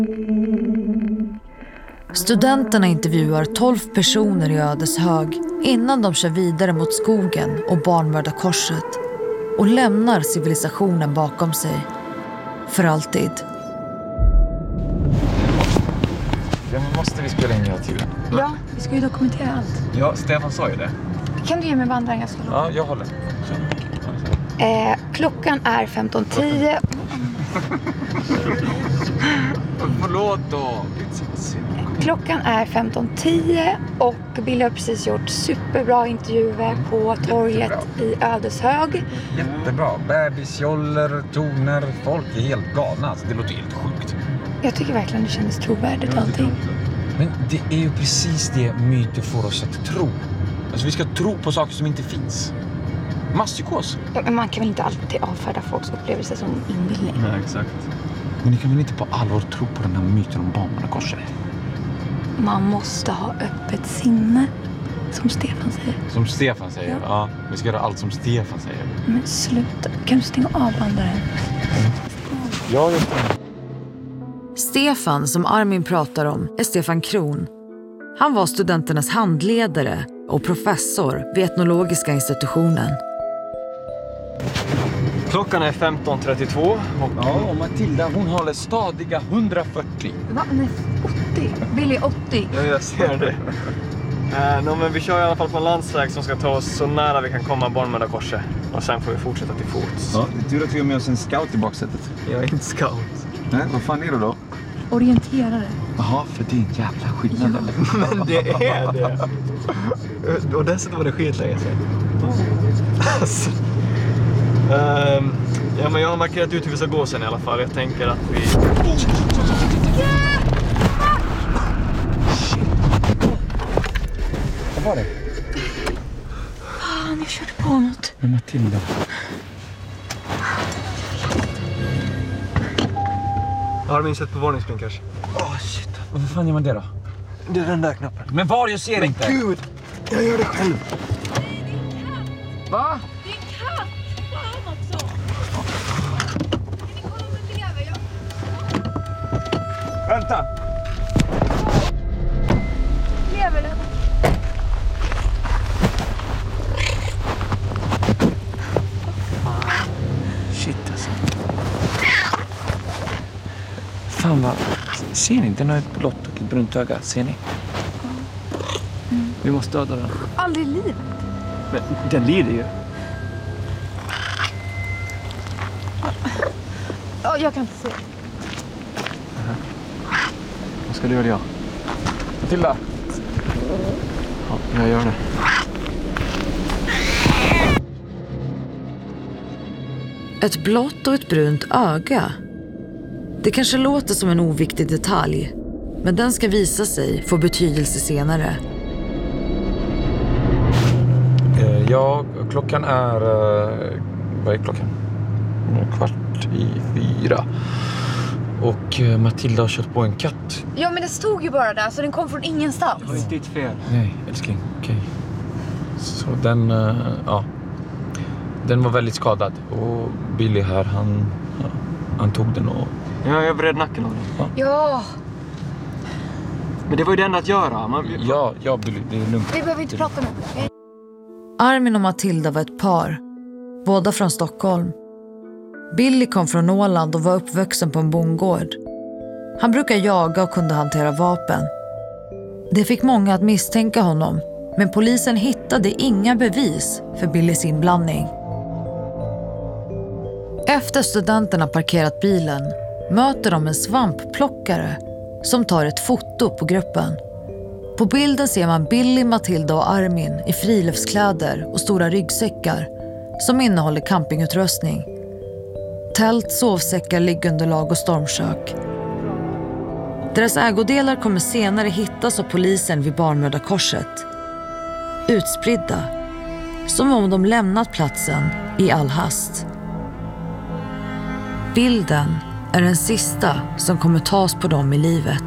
Studenterna intervjuar 12 personer i Ödeshög innan de kör vidare mot skogen och Barnmördarkorset och lämnar civilisationen bakom sig. För alltid. Ja, men måste vi spela in hela tiden? Ja, vi ska ju dokumentera allt. Ja, Stefan sa ju det. Kan du ge mig vandringen? Jag ska Ja, jag håller. Klockan är 15:10. Förlåt då. Klockan är 15:10 och Billy har precis gjort superbra intervjuer på torget i Ödeshög. Jättebra. Bebisjoller, toner, folk är helt galna. Alltså, det låter helt sjukt. Jag tycker verkligen det kändes trovärdigt allting. Men det är ju precis det myter får oss att tro. Alltså vi ska tro på saker som inte finns. Masspsykos. Ja, men man kan väl inte alltid avfärda folks upplevelser som inbildning. Nej, exakt. Men ni kan väl inte på allvar tro på den här myten om Barnmördarkorset? Man måste ha öppet sinne, som Stefan säger. Som Stefan säger? Ja. Vi ska göra allt som Stefan säger. Men sluta. Kan du stänga av vandringen? Ja, just det. Stefan, som Armin pratar om, är Stefan Kron. Han var studenternas handledare och professor vid etnologiska institutionen. Klockan är 15:32 och Matilda, hon håller stadiga 140. Va? Nej, 80. Billy 80. Ja, jag ser det. Men vi kör i alla fall på en landsväg som ska ta oss så nära vi kan komma Barnmördarkorset. Och sen får vi fortsätta till fots. Ja, det är tur att vi har med oss en scout i baksätet. Jag är inte scout. Nej, vad fan är du då? Orienterare. Jaha, för det är en jävla skillnad eller? Men det är det. Och dessutom var det skitlänge sedan. Alltså. Ja, men jag har markerat ut hur vi ska gå sen i alla fall. Jag tänker att vi... Vad var det? Fan, jag körde på något. Med Matilda. Armin, sätt på varningsblinkers. Shit. Vad fan gör man det då? Det är den där knappen. Men var? Jag ser inte. Gud, jag gör det själv. Va? Det är en katt! Fan också! Kan ni kolla om den lever? Vänta! Lever den? Shit alltså. Fan vad... Ser ni? Den har ett blått och ett brunt öga. Ser ni? Vi måste döda den. Aldrig i livet. Men den lider ju. Ja, jag kan inte se. Vad ska du göra? Matilda! Ja, jag gör det. Ett blått och ett brunt öga. Det kanske låter som en oviktig detalj, men den ska visa sig få betydelse senare. Ja, klockan är... vad är klockan? 3:15. Och Matilda har kört på en katt. Ja, men det stod ju bara där, så den kom från ingenstans. Det var inte ditt fel. Nej, älskling. Okej. Så den... ja. Den var väldigt skadad. Och Billy här, han tog den och... Ja, jag vred nacken av den. Ja, Men det var ju det enda att göra. Ja, Billy, det är lugnt. vi behöver inte prata nu. Armin och Matilda var ett par, båda från Stockholm. Billy kom från Åland och var uppvuxen på en bondgård. Han brukar jaga och kunde hantera vapen. Det fick många att misstänka honom, men polisen hittade inga bevis för Billys inblandning. Efter studenterna parkerat bilen möter de en svampplockare som tar ett foto på gruppen. På bilden ser man Billy, Matilda och Armin i friluftskläder och stora ryggsäckar som innehåller campingutrustning. Tält, sovsäckar, liggunderlag och stormkök. Deras ägodelar kommer senare hittas av polisen vid Barnmördarkorset. Utspridda, som om de lämnat platsen i all hast. Bilden är den sista som kommer tas på dem i livet.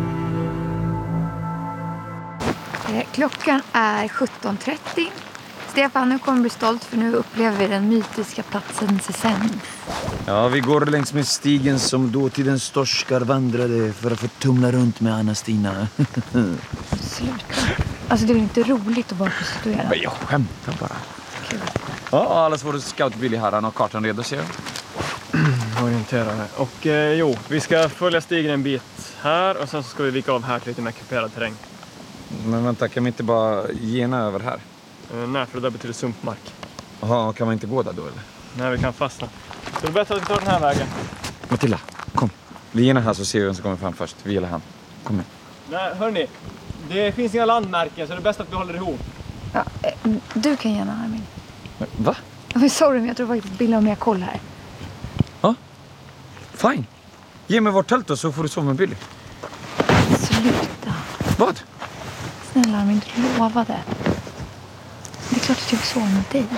Klockan är 17:30. Stefan, nu kommer du bli stolt för nu upplever vi den mytiska platsen Sesens. Ja, vi går längs med stigen som dåtidens storskar vandrade för att få tumla runt med Anna-Stina. Sluta. Alltså det är inte roligt att vara prostituerad. Men jag skämtar bara. Kul. Ja, allas vår scout Billy här. Han har kartan redo, ser jag. Orienterare. Och vi ska följa stigen en bit här och sen så ska vi vika av här till lite mer kuperad terräng. Men vänta, kan vi inte bara gena över här? Nej, för det där betyder sumpmark. Jaha, kan man inte gå där då eller? Nej, vi kan fastna. Så det är bättre att vi tar den här vägen. Matilda, kom. Vi genar här så ser vi vem som kommer fram först. Vi gillar han. Kom igen. Nej, hörni. Det finns inga landmärken så det är bäst att vi håller ihop. Ja, du kan gärna, Armin. Va? Men sorry, men jag tror faktiskt Bill har mer koll här. Ja, fine. Ge mig vårt tält då så får du sova med Billy. Sluta. Vad? Snälla Armin, du lovade. Det är klart att jag vill sova med dig.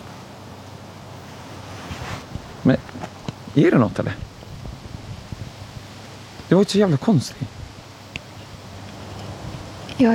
Men, är det något eller? Det var ju så jävla konstigt. Jag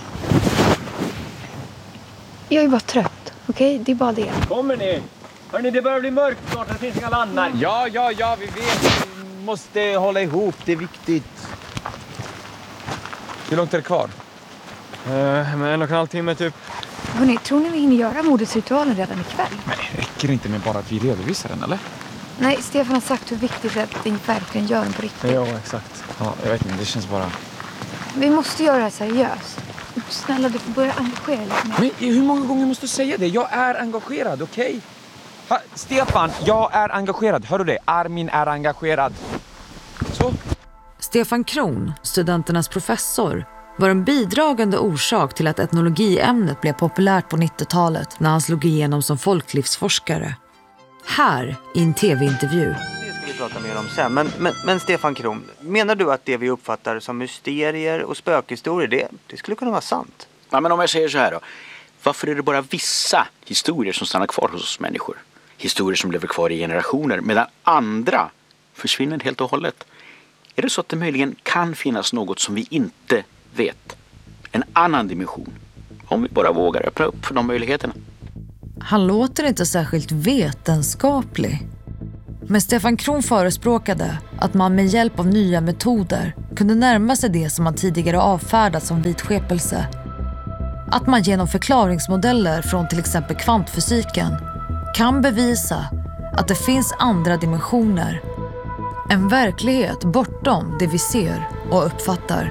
är bara trött, okej? Det är bara det. Kommer ni? Hörni, det börjar bli mörkt snart. Det finns inga landmärken. Ja, vi vet. Vi måste hålla ihop, det är viktigt. Hur långt är det kvar? Men 1,5 timme typ. Hörrni, tror ni vi hinner göra mordetsritualen redan ikväll? Men räcker det inte med bara att vi redovisar den, eller? Nej, Stefan har sagt hur viktigt det är att vi verkligen gör den på riktigt. Ja, exakt. Ja, jag vet inte. Det känns bara... Vi måste göra det här seriöst. Snälla, du får börja engagera dig lite mer. Men hur många gånger måste du säga det? Jag är engagerad, okej? Stefan, jag är engagerad. Hör du det? Armin är engagerad. Så. Stefan Kron, studenternas professor, var en bidragande orsak till att etnologiämnet blev populärt på 90-talet när han slog igenom som folklivsforskare. Här i en tv-intervju. Det ska vi prata mer om sen. Men Stefan Kron, menar du att det vi uppfattar som mysterier och spökhistorier, det skulle kunna vara sant? Ja, men om jag säger så här då. Varför är det bara vissa historier som stannar kvar hos oss människor? Historier som lever kvar i generationer medan andra försvinner helt och hållet. Är det så att det möjligen kan finnas något som vi inte vet? En annan dimension. Om vi bara vågar öppna upp för de möjligheterna. Han låter inte särskilt vetenskaplig. Men Stefan Kron förespråkade att man med hjälp av nya metoder kunde närma sig det som man tidigare avfärdat som vitskepelse. Att man genom förklaringsmodeller från till exempel kvantfysiken kan bevisa att det finns andra dimensioner. En verklighet bortom det vi ser och uppfattar.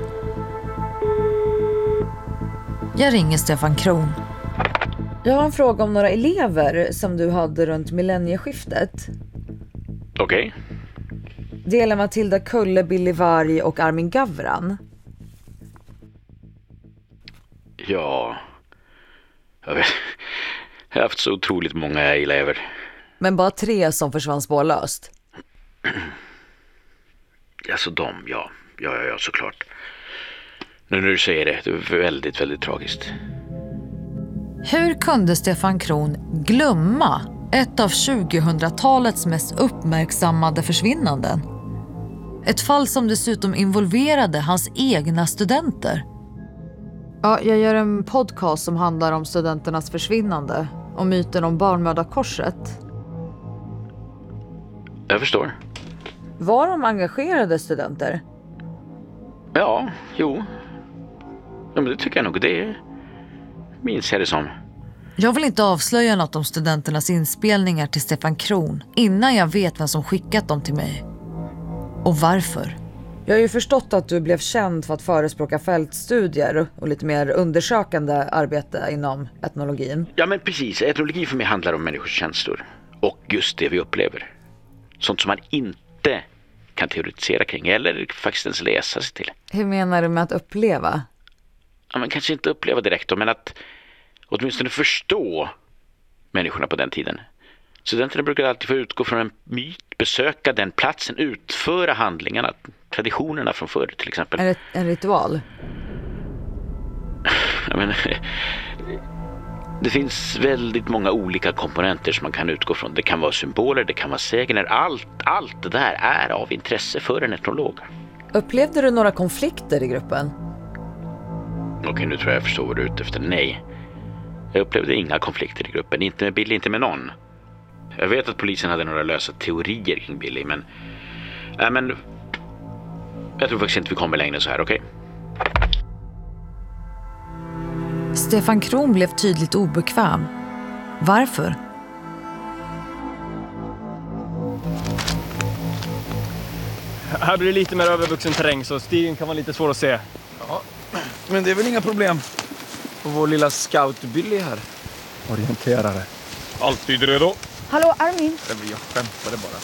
Jag ringer Stefan Kron. Jag har en fråga om några elever som du hade runt millennieskiftet. Okej. Det gäller Matilda Kulle, Billy Varg och Armin Gavran. Ja. Jag har haft så otroligt många elever. Men bara 3 som försvann spårlöst. Alltså ja, såklart. Nu när du säger det är väldigt, väldigt tragiskt. Hur kunde Stefan Kron glömma ett av 2000-talets mest uppmärksammade försvinnanden? Ett fall som dessutom involverade hans egna studenter. Ja, jag gör en podcast som handlar om studenternas försvinnande och myten om barnmördarkorset. Jag förstår. Var de engagerade studenter? Ja, jo. Ja, men det tycker jag nog. Det minns jag det som. Jag vill inte avslöja något om studenternas inspelningar till Stefan Kron innan jag vet vem som skickat dem till mig. Och varför. Jag har ju förstått att du blev känd för att förespråka fältstudier och lite mer undersökande arbete inom etnologin. Ja, men precis. Etnologi för mig handlar om människors känslor. Och just det vi upplever. Sånt som man inte kan teoretisera kring eller faktiskt ens läsa sig till. Hur menar du med att uppleva? Ja, man kanske inte uppleva direkt då, men att åtminstone förstå människorna på den tiden. Studenterna brukar alltid få utgå från en myt, besöka den platsen, utföra handlingarna, traditionerna från förr till exempel. Är det en ritual? Ja, men, det finns väldigt många olika komponenter som man kan utgå från. Det kan vara symboler, det kan vara sägner. Allt det där är av intresse för en etnolog. Upplevde du några konflikter i gruppen? Okej, nu tror jag förstår vad du är ute efter. Nej. Jag upplevde inga konflikter i gruppen, inte med Billy, inte med någon. Jag vet att polisen hade några lösa teorier kring Billy, men jag tror faktiskt inte vi kommer längre så här, okej? Stefan Kron blev tydligt obekväm. Varför? Här blir det lite mer övervuxen terräng så stigen kan vara lite svår att se. Ja, men det är väl inga problem. Och vår lilla scout Billy här. Orienterare. Alltid redo. Hallå Armin. Jag skämtade bara.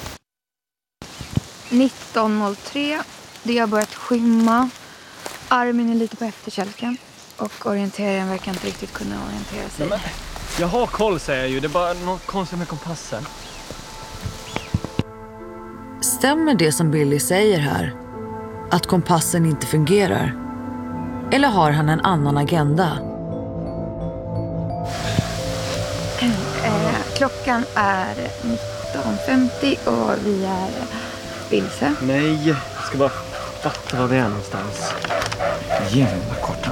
19.03. Det har börjat skymma. Armin är lite på efterkälken. Och orienteraren verkar inte riktigt kunna orientera sig. Men, jag har koll säger jag ju. Det är bara något konstigt med kompassen. Stämmer det som Billy säger här? Att kompassen inte fungerar? Eller har han en annan agenda? Klockan är 19.50 och vi är vilse. Nej, jag ska bara fatta var vi är någonstans. Ge mig den där kartan.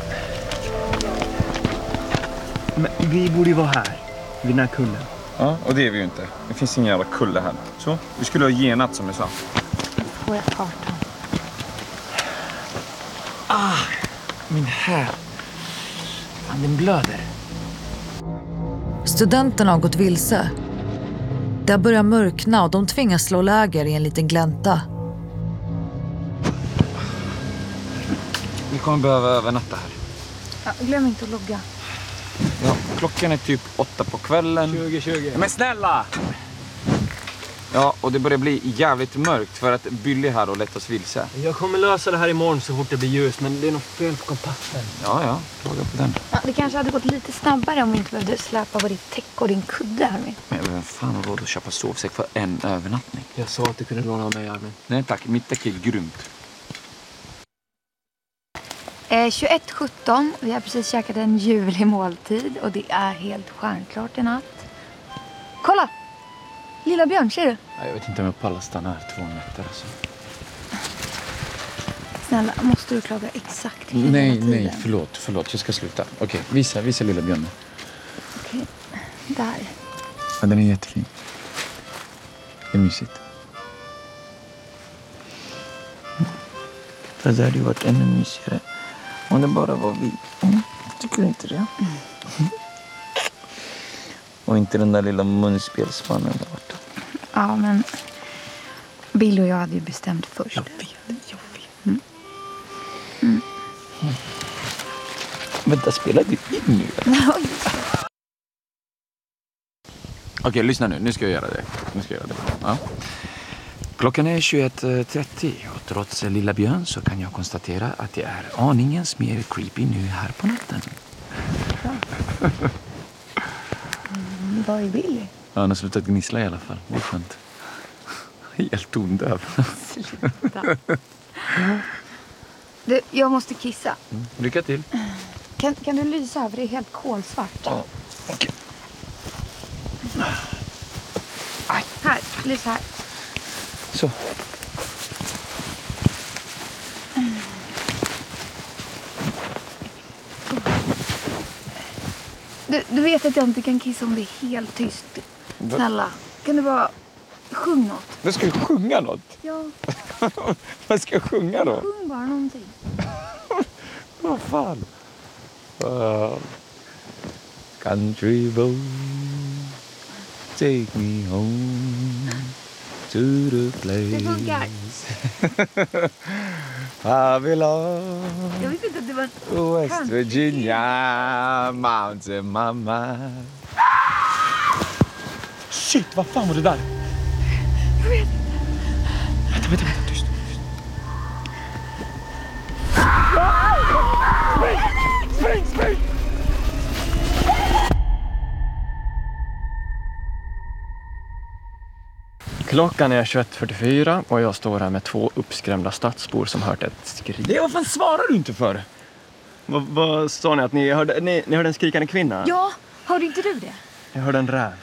Men vi borde ju vara här. Vid den här kullen. Ja, och det är vi ju inte. Det finns ingen jävla kulle här. Så, vi skulle ha genat som vi sa. Får jag kartan? Min häl. Fan, den blöder. Studenterna har gått vilse. Det har börjat mörkna och de tvingas slå läger i en liten glänta. Vi kommer behöva övernatta här. Ja, glöm inte att logga. Ja, klockan är typ 8 på kvällen. 20. Men snälla! Ja, och det börjar bli jävligt mörkt för att Billy här och lett oss vilse. Jag kommer lösa det här imorgon så fort det blir ljus, men det är något fel på kompassen. Ja, klaga på den. Ja, det kanske hade gått lite snabbare om vi inte behövde släpa på ditt täck och din kudde, Armin. Men vem fan har råd att köpa sovsäck för en övernattning? Jag sa att du kunde låna av mig, Armin. Nej tack, mitt täck är grymt. 21.17. Vi har precis käkat en julig måltid och det är helt stjärnklart i natt. Kolla! Lilla Björn, ser du? Jag vet inte om jag pallar stanna här 2 nätter alltså. Snälla, måste du klaga exakt hela tiden? Nej, förlåt, jag ska sluta. Okej, visa lilla Björn. Okej, där. Ja, den är jättefin. Det är mysigt. Fast det hade ju varit ännu mysigare om det bara var vi. Tycker du inte det? Och inte den där lilla munspelspannen där borta. Ja, men Bill och jag hade ju bestämt först. Jag vet. Vänta, spelar du in nu? Okej, lyssna nu. Nu ska jag göra det. Ja. Klockan är 21.30 och trots lilla Björn så kan jag konstatera att det är aningens mer creepy nu här på natten. Vad är Billy? Ja, han har slutat gnissla i alla fall. Det är skönt. Helt tondöv. Sluta. Du, jag måste kissa. Lycka till. Kan du lysa över? Det är helt kolsvart. Ja, okej. Här, lysa här. Så. Du vet att jag inte kan kissa om det är helt tyst. Snälla, kan du bara sjunga något? Men ska du sjunga något? Ja. Vad ska jag sjunga då? Sjung bara någonting. Vad fan? Country road, take me home to the place. Det funkar. I belong. Jag visste inte att det var West Virginia, mountain mama. Shit, vad fan var det där? Jag vet inte. Vänta, tyst. Spring! Klockan är 21.44 och jag står här med 2 uppskrämda stadsbor som hört ett skrik. Vad fan svarar du inte för? Vad sa ni? Att ni hörde en skrikande kvinna? Ja, hörde inte du det? Jag hörde en räv.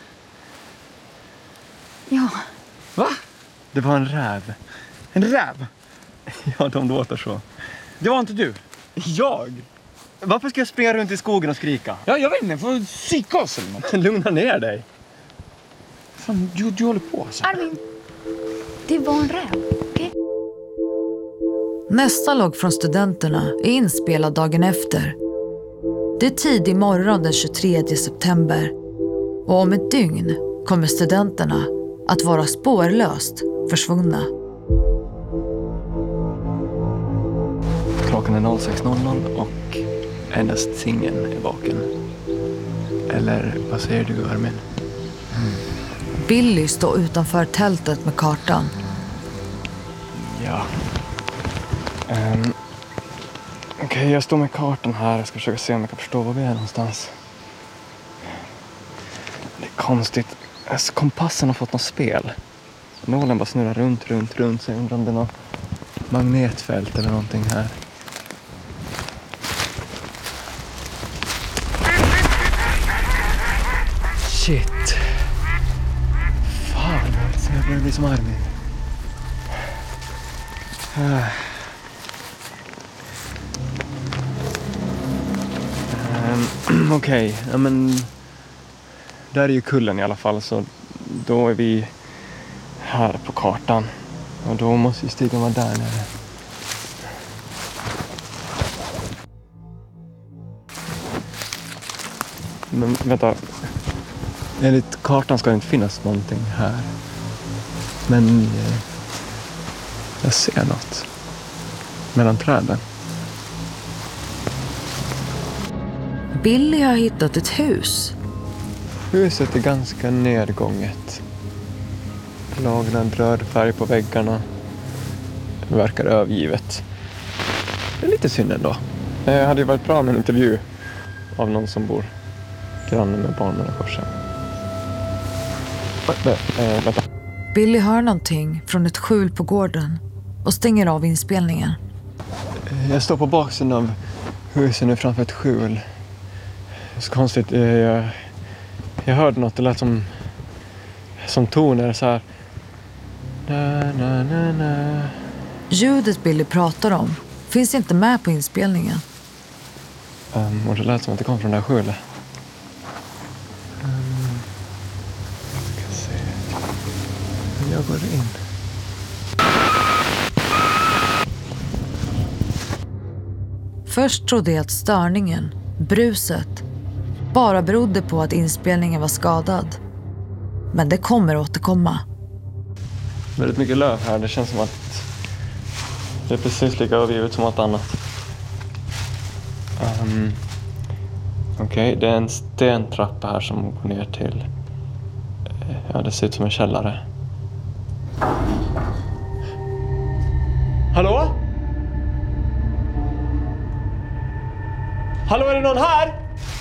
Ja. Va? Det var en räv. En räv? Ja, de låter så. Det var inte du? Jag? Varför ska jag springa runt i skogen och skrika? Ja, jag vet inte, för psykos eller något. Lugna ner dig. Fan, du håller på så. Armin, det var en räv, okej? Nästa logg från studenterna är inspelad dagen efter. Det är tidig morgon den 23 september. Och om ett dygn kommer studenterna att vara spårlöst försvunna. Klockan är 06.00 och endast singeln är vaken. Eller vad säger du, Armin? Billy står utanför tältet med kartan. Ja. Okej, jag står med kartan här. Jag ska försöka se om jag kan förstå var vi är någonstans. Det är konstigt. Alltså, kompassen har fått något spel. Nålen bara snurrar runt. Så jag undrar om det är något magnetfält eller någonting här. Shit. Fan, så jag börjar bli som Armin. Okej, ja, men där är ju kullen i alla fall, så då är vi här på kartan och då måste ju stigen vara där nere. Men vänta, enligt kartan ska det inte finnas någonting här, men jag ser något mellan träden. Billy har hittat ett hus. Huset är ganska nedgånget. Lagrad röd färg på väggarna. Det verkar övergivet. Det är lite synd ändå. Det hade ju varit bra med en intervju av någon som bor granne med Barnmänniskokorset. Vänta. Billy hör någonting från ett skjul på gården och stänger av inspelningen. Jag står på baksidan av huset nu framför ett skjul. Det är så konstigt. Jag hörde något, det lät som toner så här. Na. Ljudet Billy pratar om finns inte med på inspelningen. Och det lät som att det kom från det här skjulet. Ska se. Jag går in. Först trodde jag att störningen, bruset, bara berodde på att inspelningen var skadad. Men det kommer återkomma. Väldigt mycket löv här. Det känns som att det är precis lika övergivet som allt annat. Okej, det är en stentrappa här som går ner till... Ja, det ser ut som en källare. Hallå? Hallå, är det någon här?